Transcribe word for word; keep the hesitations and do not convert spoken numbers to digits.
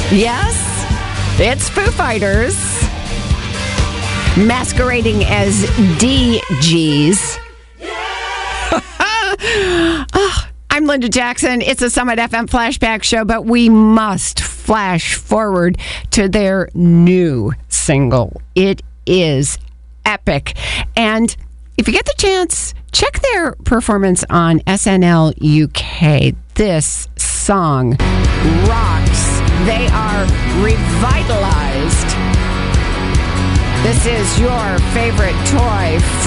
Yes, it's Foo Fighters masquerading as D Gs. Oh, I'm Linda Jackson. It's a Summit F M flashback show, but we must flash forward to their new single. It is epic. And if you get the chance, check their performance on S N L U K. This song rocks. They are revitalized. This is your favorite toy.